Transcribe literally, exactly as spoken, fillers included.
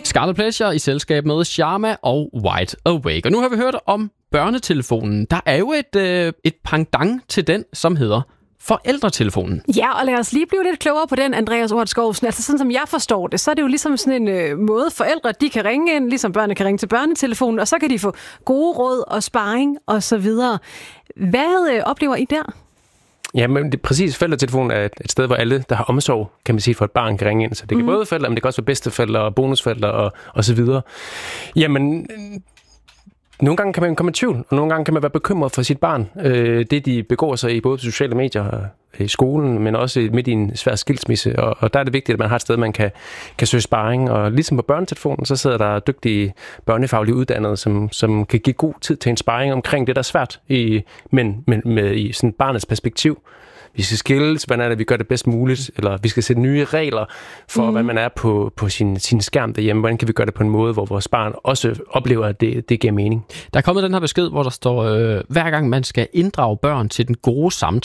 Scarlet Pleasure i selskab med Sharma og Wide Awake. Og nu har vi hørt om børnetelefonen. Der er jo et, øh, et pendant til den, som hedder forældretelefonen. Ja, og lad os lige blive lidt klogere på den, Andreas Ort Skovsen. Altså sådan som jeg forstår det, så er det jo ligesom sådan en øh, måde, forældre de kan ringe ind, ligesom børnene kan ringe til børnetelefonen, og så kan de få gode råd og sparring og så videre. Hvad øh, oplever I der? Ja, men det præcis. Forældretelefonen er et sted, hvor alle, der har omsorg, kan man sige, for et barn kan ringe ind. Så det kan mm. både forældre, men det kan også være bedsteforældre og bonusforældre og, og så videre. Jamen, nogle gange kan man komme i tvivl, og nogle gange kan man være bekymret for sit barn. Øh, det, de begår sig i både sociale medier og i skolen, men også midt i en svær skilsmisse. Og, og der er det vigtigt, at man har et sted, man kan, kan søge sparring. Og ligesom på børnetelefonen, så sidder der dygtige børnefaglige uddannede, som, som kan give god tid til en sparring omkring det, der er svært, i, men, men med i sådan barnets perspektiv. Vi skal skilles, hvordan er det, vi gør det bedst muligt, eller vi skal sætte nye regler for, mm. hvad man er på, på sin, sin skærm derhjemme. Hvordan kan vi gøre det på en måde, hvor vores barn også oplever, at det, det giver mening? Der er kommet den her besked, hvor der står, øh, hver gang man skal inddrage børn til den gode samtale,